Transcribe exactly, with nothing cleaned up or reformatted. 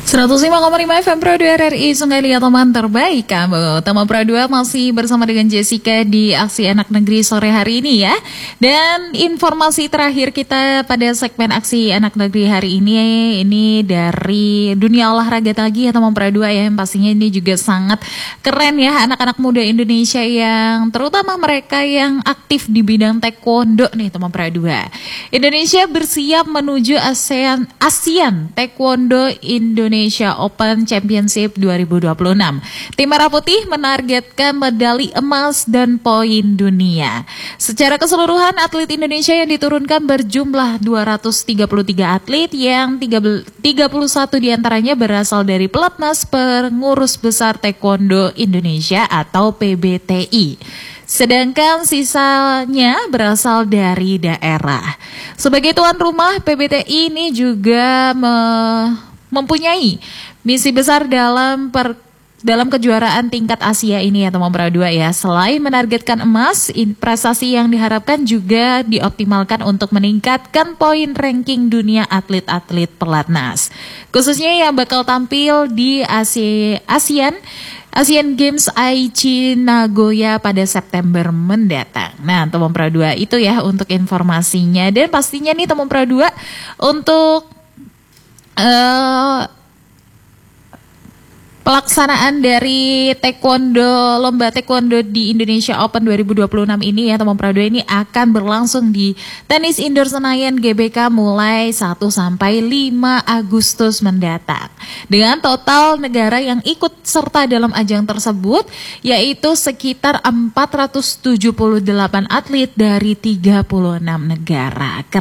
seratus lima koma lima F M Pro dua R R I Sungai Liat, teman terbaik kamu. Teman Pro dua masih bersama dengan Jessica di Aksi Anak Negeri sore hari ini ya. Dan informasi terakhir kita pada segmen Aksi Anak Negeri hari ini ini dari dunia olahraga lagi ya teman Pro dua ya. Yang pastinya ini juga sangat keren ya anak-anak muda Indonesia yang terutama mereka yang aktif di bidang taekwondo nih teman Pro dua. Indonesia bersiap menuju ASEAN ASEAN Taekwondo Indonesia Indonesia Open Championship dua ribu dua puluh enam. Tim Merah Putih menargetkan medali emas dan poin dunia. Secara keseluruhan atlet Indonesia yang diturunkan berjumlah dua ratus tiga puluh tiga atlet yang tiga puluh satu diantaranya berasal dari Pelatnas Pengurus Besar Taekwondo Indonesia atau P B T I. Sedangkan sisanya berasal dari daerah. Sebagai tuan rumah, P B T I ini juga me mempunyai misi besar dalam per, dalam kejuaraan tingkat Asia ini ya teman Pro dua ya. Selain menargetkan emas, prestasi yang diharapkan juga dioptimalkan untuk meningkatkan poin ranking dunia atlet-atlet pelatnas. Khususnya yang bakal tampil di Asia, ASEAN Asian Games Aichi Nagoya pada September mendatang. Nah, teman Pro dua itu ya untuk informasinya. Dan pastinya nih teman Pro dua untuk Uh, pelaksanaan dari taekwondo, lomba taekwondo di Indonesia Open dua ribu dua puluh enam ini ya teman Pro dua ini akan berlangsung di Tenis Indoor Senayan G B K mulai satu sampai lima Agustus mendatang. Dengan total negara yang ikut serta dalam ajang tersebut yaitu sekitar empat ratus tujuh puluh delapan atlet dari tiga puluh enam negara.